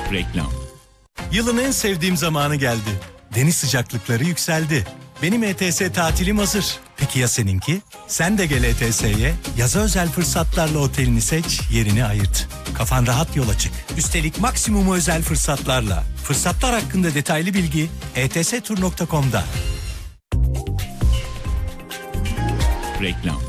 Reklam. Yılın en sevdiğim zamanı geldi. Deniz sıcaklıkları yükseldi. Benim ETS tatilim hazır. Peki ya seninki? Sen de gel ETS'ye. Yaza özel fırsatlarla otelini seç, yerini ayırt. Kafan rahat yola çık. Üstelik maksimumu özel fırsatlarla. Fırsatlar hakkında detaylı bilgi etstur.com'da. Reklam.